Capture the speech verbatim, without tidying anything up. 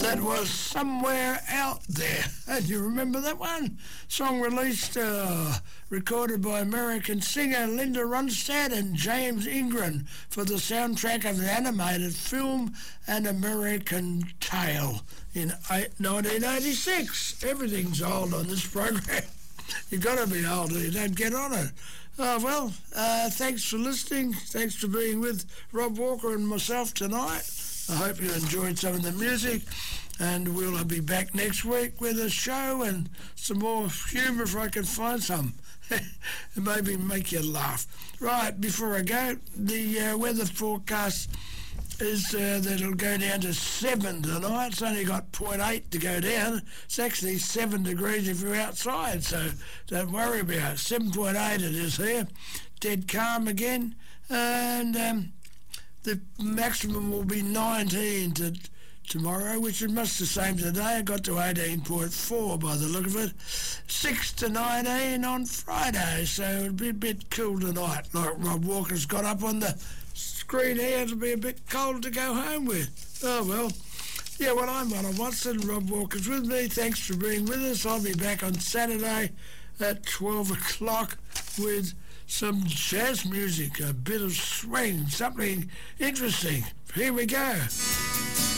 That was Somewhere Out There. And you remember that one? Song released, uh, recorded by American singer Linda Ronstadt and James Ingram for the soundtrack of the animated film An American Tale in nineteen eighty-six. Everything's old on this program. You've got to be old or you don't get on it. Oh, well, uh, thanks for listening. Thanks for being with Rob Walker and myself tonight. I hope you enjoyed some of the music, and we'll be back next week with a show and some more humour if I can find some. And maybe make you laugh. Right, before I go, the uh, weather forecast is uh, that it'll go down to seven tonight. It's only got zero point eight to go down. It's actually seven degrees if you're outside, so don't worry about it. seven point eight it is here. Dead calm again. And um, the maximum will be nineteen to tomorrow, which is much the same today. I got to eighteen point four by the look of it. six to nineteen on Friday, so it'll be a bit cool tonight. Like Rob Walker's got up on the screen here, it'll be a bit cold to go home with. Oh, well. Yeah, well, I'm Ronald Watson. Rob Walker's with me. Thanks for being with us. I'll be back on Saturday at twelve o'clock with some jazz music, a bit of swing, something interesting. Here we go.